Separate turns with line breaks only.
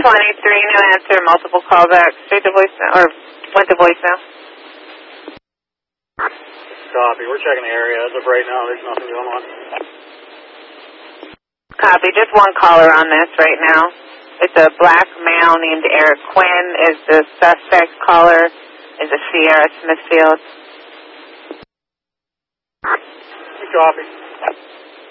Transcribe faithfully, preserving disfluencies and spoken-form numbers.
twenty-three, no answer, multiple callbacks, straight to voicemail, or went to voicemail.
Copy, we're checking the area. As of right now, there's nothing going on.
Copy, just one caller on this right now. It's a black male named Eric Quinn is the suspect. Caller is a Sierra Smithfield.
Copy.